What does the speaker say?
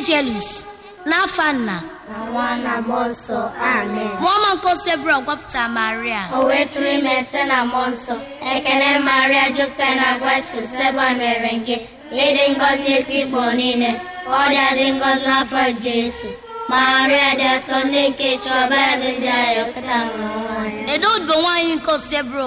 Angelus n'afanna Nwana Monso, amen. Mama nkosebro gwapụta Maria O wetụrụ ime site na mmụọ nsọ. Ekele Maria jupụtara na grace, seba mere gị. Ịdị ngọzi n'etiti igbo niile. Ọ dị ngọzi n'afọ Jesu. Maria dị asọ nne nke Chọba dị ndị ayọ kịta nwụrụ nwaanyị. Edo bụ nwaanyị nkosebro